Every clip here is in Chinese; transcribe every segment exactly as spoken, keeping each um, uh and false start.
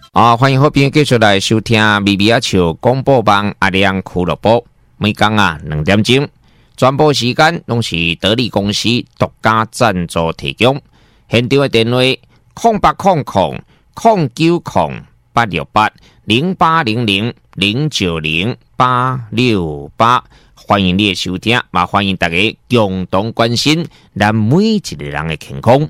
啊，欢迎好朋友继续来收听咪咪啊笑广播网阿亮俱乐部，每天啊两点钟，全部时间拢是得力公司独家赞助提供。现场的电话：空八空空空九空八六八零八零零零九零八六八。欢迎你的收听，嘛欢迎大家共同关心咱每一个人的健康。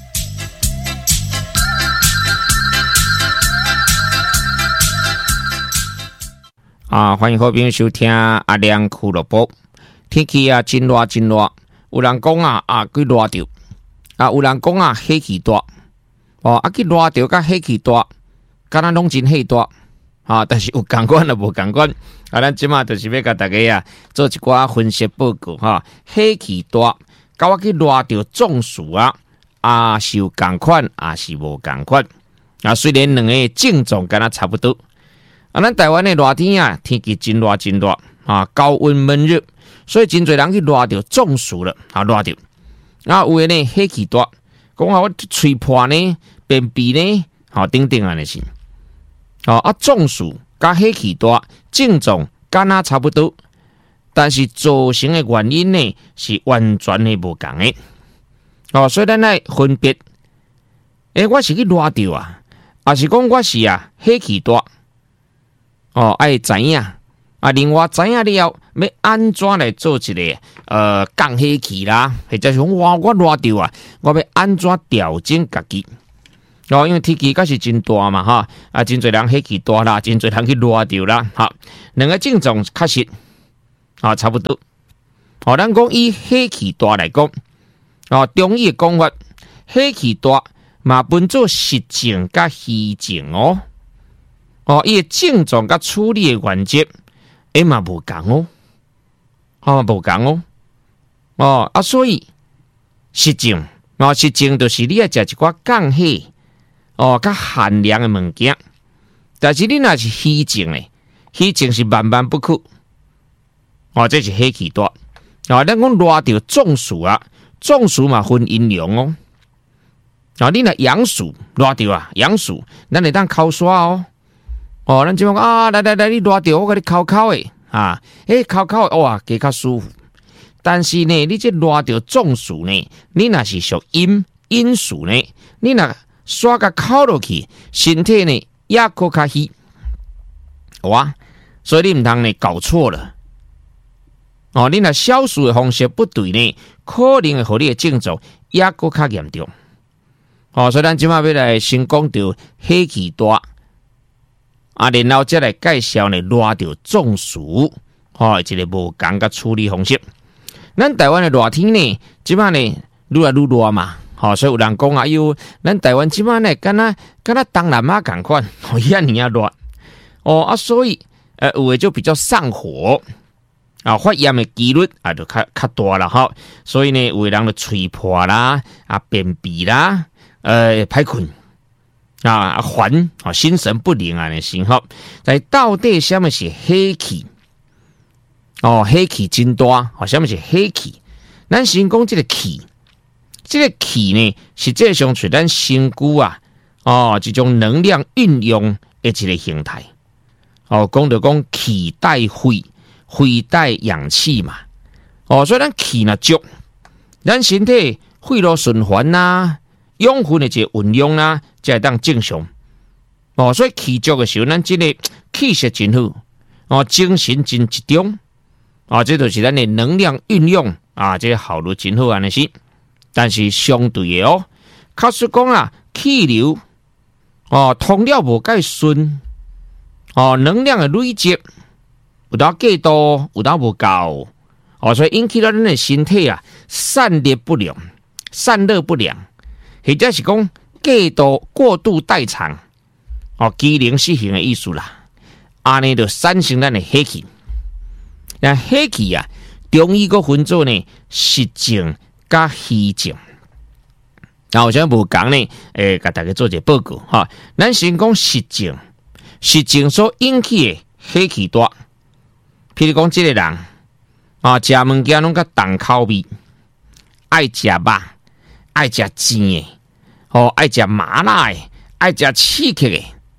啊，欢迎好朋友收听阿亮俱乐部。天气啊，真热真热，有人讲啊啊，佢热着啊，有人讲啊，火气大哦，啊，佢热着甲火气大，敢若拢真火大啊，但是有共款啊，无共款啊，咱即马就是要甲大家啊做一寡分析报告哈，火气大，甲我去热着中暑啊，啊是有共款，啊是无共款啊，虽然两个症状敢若差不多。啊，咱台湾的热天啊，天气真热真热啊，高温闷热，所以真侪人去热着中暑了啊，热着啊，有的呢火气大，讲啊我吹破呢，便秘呢，好等等安尼是，哦啊中暑甲火气大症状敢若差不多，但是造成的原因呢是完全的无同的，哦，所以咱来分别，诶、欸，我是去热着啊，还是讲我是啊火气大？哦，爱知影啊！另外知影了，要安怎来做一个呃降火气啦？或者是讲哇，我热着啊，我要安怎调整家己？哦，因为天气可是真大嘛，哈啊，真侪人火气大啦，真侪人去热着啦，哈，两个症状确实啊差不多。哦，咱讲以火气大来讲，哦，中医的讲法，火气大嘛分做实症甲虚症哦。哦，伊个症状甲处理的原则，诶嘛无共哦，哦无共哦，哦啊，所以实症，哦实症就是你要食一寡降火，哦较寒凉的物件，但是你若是虚症咧，虚症是万万不可，哦这是火气大，哦咱讲热着中暑啊，中暑嘛分阴阳哦，啊你若阳暑热着啊，阳暑咱会当口刷哦。哦，咱就讲啊，来来来，你热着，我给你烤烤的啊，诶，烤烤的哇，加较舒服。但是呢，你这热着中暑呢，你若是属阴阴暑呢，你若刷个烤落去，身体呢也搁较虚，哇！所以你唔通呢搞错了。哦，你若消暑的方式不对呢，可能会互你的症状也搁较严重。哦，所以咱今晚要来先讲到火气大。啊，然后再来介绍呢，热着中暑，吼、哦，一个无同个处理方式。咱台湾的热天呢，即摆呢愈来愈热嘛，吼、哦，所以有人讲啊，哟，咱台湾即摆呢，敢若敢若东南亚共款，哦，伊安尼啊热，哦啊，所以呃有的就比较上火啊，发炎的几率啊就较较大啦，吼，所以呢，有的人就吹破啦，啊，便秘啦，呃，歹困。啊，烦啊，心神不宁啊，的时候，但到底什么是火气？哦，火气真大，哦，什么是火气？咱先讲这个气，这个气呢，实际上是咱身躯啊，哦，这种能量运用的一个形态。哦，讲到讲气带肺，肺带氧气嘛。哦，所以咱气若足，咱身体肺络循环呐。养分的一个运用啦，才会当正常哦。所以气足的时候，咱这个气色真好哦，精神真集中啊，这就是咱的能量运用啊，这个效率真好安尼是。但是相对的哦，假使讲啊，气流哦通了无介顺哦，能量的累积有当过多，有当无够哦，所以引起了咱的身体啊散热不良，散热不良。或者是讲过度过度代偿，哦，机能失衡的意思啦，安尼就产生咱的火气。那火气啊，中医个分做呢实症甲虚症。那我想无讲呢，诶，甲大家做一个报告哈。咱先讲实症，实症所引起的火气大，譬如讲，这个人啊，食物件拢较重口味，爱食肉，爱食煎的。哦，爱食麻辣的，爱食刺激的，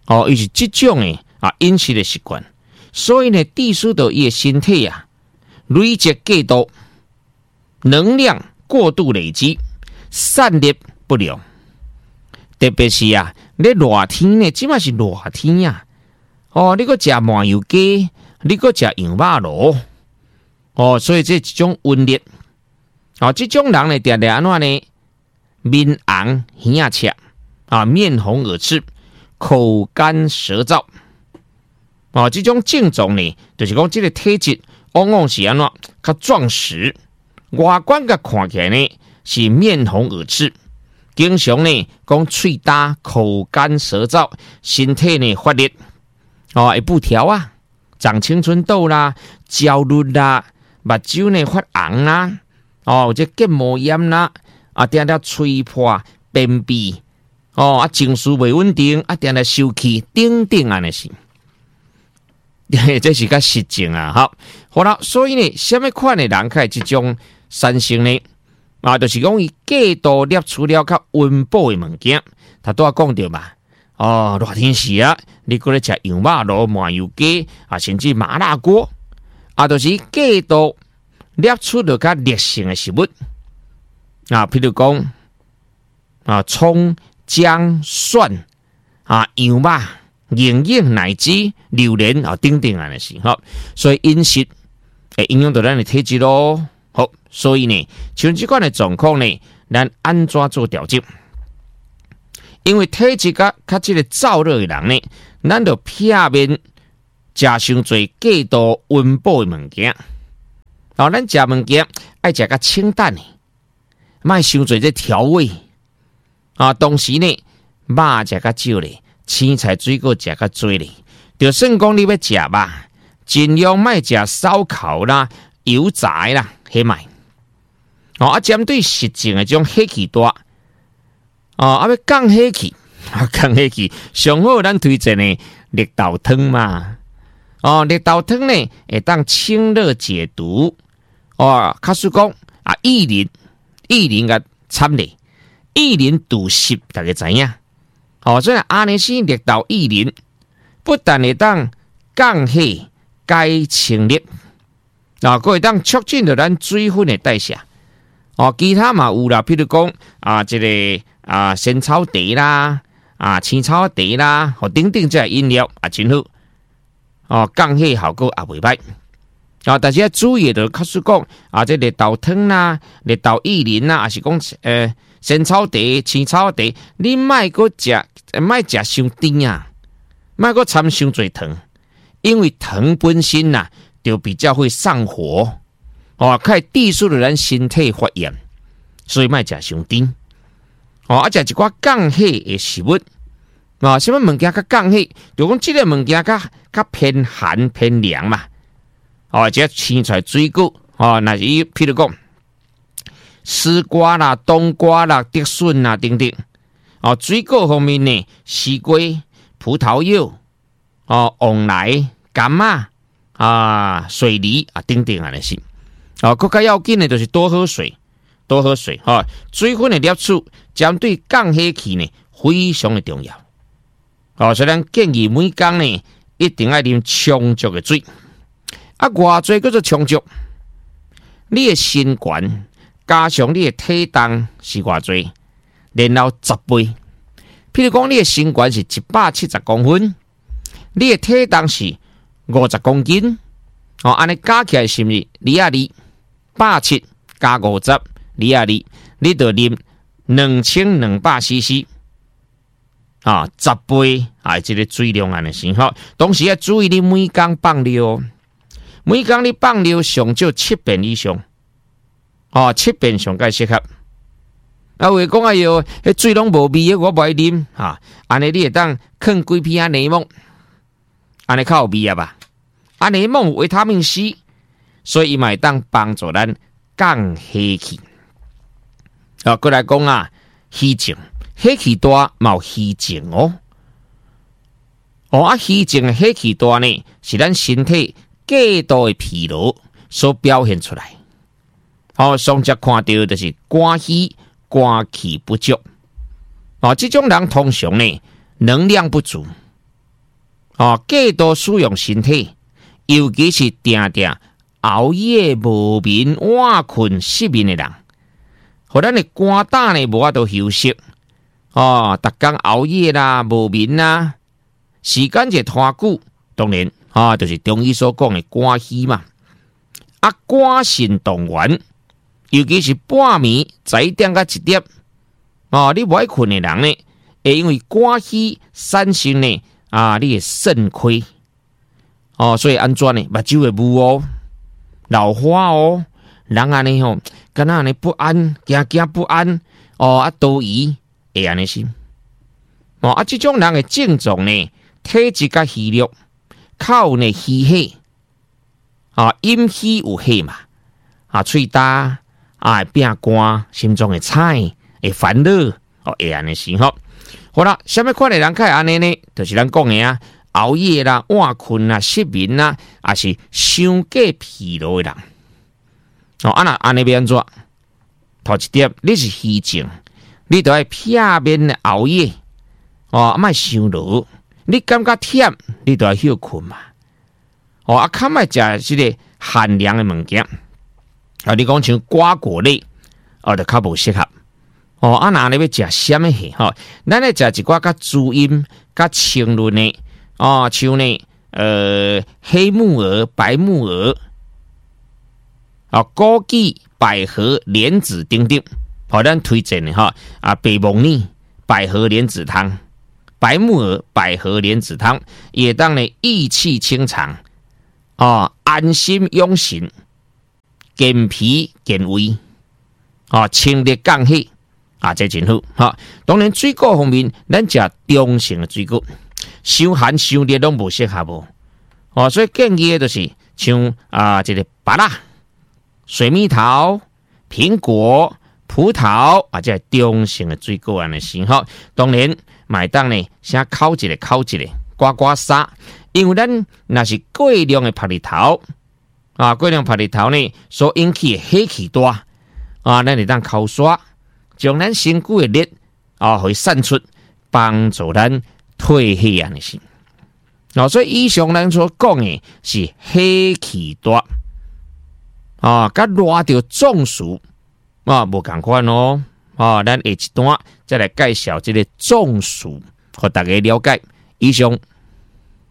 哦，伊是这种诶啊饮食的习惯，所以呢，致使到伊的身体啊累积过多，能量过度累积，散热不良。特别是啊，你热天呢，即嘛是热天啊，哦，你搁食麻油鸡，你搁食羊肉炉，哦，所以这一种温热，哦，这种人呢，常常安怎呢？面红耳啊赤啊，面红耳赤，口干舌燥。哦，这种症状呢，就是讲这个体质往往是安怎较壮实，外观个看起来呢是面红耳赤，经常呢讲喙焦、口干舌燥，身体呢发热，哦，会不调啊，长青春痘啦，焦虑啦，目睭呢发红啦，哦，或者结膜炎啦。啊，定定吹破、便秘，哦，啊，情绪未稳定，啊，定定生气，等等安尼是，这是较实情啊，好，好了，所以呢，什么款的人开这种产生呢？啊，就是讲伊过度摄取了较温补的物件，他都要讲到嘛。哦，热天时啊，你过来食羊肉炉、麻油鸡啊，甚至麻辣锅，啊，就是过度摄取了较热性的食物。啊，譬如讲啊，葱、姜、蒜啊，羊肉、营养奶汁、榴莲啊，等等啊，那是好，所以饮食会影响到咱的体质咯。好，所以呢，像这款的状况呢，咱安怎做调整？因为体质较较这个燥热的人呢，咱就避免食伤多过度温补的物件。哦，咱食物件爱食较清淡的。卖伤侪这调味啊，同时呢，肉食较少咧，青菜水果食较多咧。就算讲你要食肉，尽量卖食烧烤啦、油炸啦，迄卖。哦，啊，针对实情的这种火气大，哦，啊要降火气，啊降火气，上好咱推荐呢绿豆汤嘛。哦，绿豆汤呢会当清热解毒。哦，假使讲啊，薏仁。薏仁个参咧，薏仁毒湿，大家知影。哦，所以阿尼斯绿豆薏仁不但会当降火、解清热，啊，佫会当促进着咱水分的代谢。哦，其他嘛有啦，譬如讲啊，这个啊仙草茶啦，啊青草茶啦，和等等这饮料啊，真好。哦，降火效果也袂歹。啊，但是要注意的，假使讲啊，这绿豆汤啦、绿豆薏仁啦，还是讲呃仙草茶、青草茶，你莫个食，莫食伤甜啊，莫个掺伤侪糖，因为糖本身呐、啊，就比较会上火，哦，可以致使了咱身体发炎，所以莫食伤甜。哦，啊，食一寡降火的食物，啊，什么物件较降火？就讲这个物件较较偏寒偏凉嘛。哦，即青菜水果，哦，那是譬如讲丝瓜啦、冬瓜啦、竹笋啦等等。哦，水果方面呢，西瓜、葡萄柚、哦、旺来、柑仔啊、水梨啊等等啊那是。哦，更加要紧的就是多喝水，多喝水。哦，水分的摄取针对降火气呢非常的重要。哦，所以咱建议每天呢一定要啉充足的水。啊，偌济叫做充足？你的身悬加上你的体重是偌济，然后十倍。譬如讲，你的身悬是一百七十公分，你的体重是五十公斤，哦，安尼加起来是毋是二啊二？百七加五十，二啊二，你就啉两千两百 C C。啊，十倍啊，这个水量安尼先好。同时要注意，你每天放尿。每天你放尿上少七遍以上，哦，七遍上该适合。啊，话讲哎哟，迄水拢无味，我不爱啉哈。安尼你会当啃几片啊柠檬，安尼较有味啊吧？啊，柠檬有维他命 C， 所以伊嘛会当帮助咱降火气。啊，过来讲啊，虚症，火气大嘛有虚症哦。哦，啊，虚症的火气大呢，是咱身体过度的疲劳所表现出来。好、哦，上则看到就是肝虚、肝气不足。哦，这种人通常呢能量不足， 哦，过度使用身体，尤其是定定熬夜无眠、晚困失眠的人，互咱的肝胆呢无法度休息。哦，逐工熬夜啦、无眠啦，时间就拖久，当然啊，就是中医所讲的肝虚嘛。啊，肝肾动员，尤其是半暝十一点到一点，哦，你无爱困的人呢，会因为肝虚产生呢啊，你的肾亏。哦，所以安怎呢？目睭会雾哦，老花哦，人安尼吼，敢若安尼不安，惊惊不安，哦啊，多疑，会安尼是。哦啊，这种人的症状呢，体质较虚弱，较有呢虚血，啊，阴虚有血嘛，啊，喙焦啊，会变寒，心脏会菜，会烦恼，哦，会安尼是吼。好啦，什么款的人较会安尼呢？就是咱讲的啊。熬夜啦、晚困啦、失眠啦，也是伤过疲劳的人。哦，啊那安尼要安怎？头一点，你是虚症，你就要片面的熬夜，哦，莫伤劳。你感觉忝，你就要休困嘛。哦，啊，较莫食这个寒凉的物件。啊，你讲像瓜果类，哦，就较无适合。哦，啊，那你要食什么货？吼、哦，咱来食一寡较滋阴、较清润的。哦，像呢，呃，黑木耳、白木耳，啊，枸杞、百合、莲子等等，好，咱推荐的哈啊，白木耳、百合莲子汤，白木耳、百合莲子汤，也当呢益气清肠，啊，安心养神，健脾健胃，啊，清热降血，啊，这真好哈。当然，水果方面，咱食中性的水果。伤寒伤热拢无适合无，哦，所以建议的就是像啊，这个芭乐、水蜜桃、苹果、葡萄啊，这中性的水果安尼先好。当然，买当呢，先烤一个烤一个，刮刮痧，因为咱那是过量的白日头啊，过量白日头呢所引起的火气大啊，咱就当烤刷，将咱身躯的热啊，会散出，帮助咱。退气安尼是，哦，所以以上咱所讲的是火气大啊，甲热着中暑啊，无共款哦，啊，咱下一段再来介绍这个中暑，互大家了解。以上